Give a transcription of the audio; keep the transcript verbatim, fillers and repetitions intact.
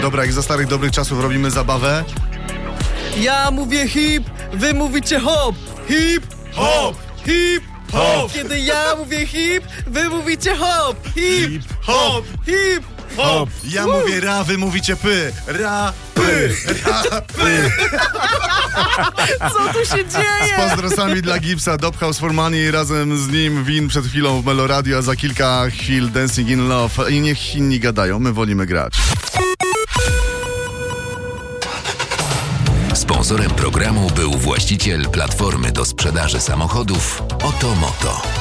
Dobra, jak za starych dobrych czasów robimy zabawę. Ja mówię hip, wy mówicie hop. Hip, Hop! hip, Hop! Kiedy ja mówię hip, wy mówicie hop. Hip, Hop! hip, Hop! Ja mówię ra, wy mówicie py. Ra, py. Ra, py. Co tu się Z dzieje? pozdrosami dla Gipsa, Dophouse for Money, razem z nim Win przed chwilą w Meloradio, a za kilka chwil Dancing in Love. I niech inni gadają, my wolimy grać. Sponsorem programu był właściciel platformy do sprzedaży samochodów Otomoto.